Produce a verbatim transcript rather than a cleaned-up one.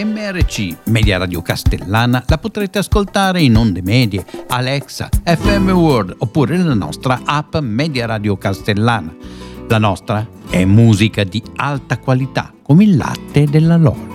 M R C Media Radio Castellana la potrete ascoltare in onde medie, Alexa, F M World oppure la nostra app Media Radio Castellana. La nostra è musica di alta qualità, come il latte della Loro.